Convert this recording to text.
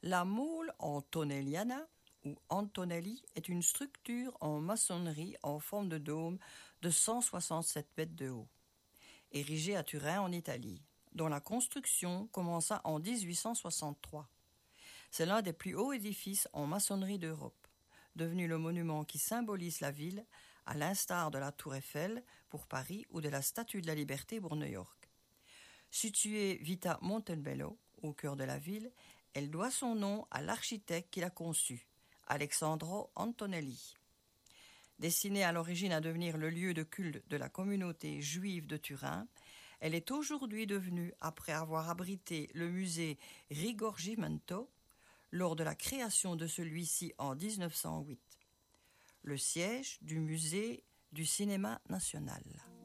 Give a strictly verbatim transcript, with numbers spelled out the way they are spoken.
La Mole Antonelliana, ou Antonelli, est une structure en maçonnerie en forme de dôme de cent soixante-sept mètres de haut, érigée à Turin en Italie, dont la construction commença en dix-huit cent soixante-trois. C'est l'un des plus hauts édifices en maçonnerie d'Europe, devenu le monument qui symbolise la ville, à l'instar de la Tour Eiffel pour Paris ou de la Statue de la Liberté pour New York. Située Vita Montebello, au cœur de la ville, elle doit son nom à l'architecte qui l'a conçue, Alessandro Antonelli. Destinée à l'origine à devenir le lieu de culte de la communauté juive de Turin, elle est aujourd'hui devenue, après avoir abrité le musée Risorgimento, lors de la création de celui-ci en dix-neuf cent huit, le siège du musée du cinéma national.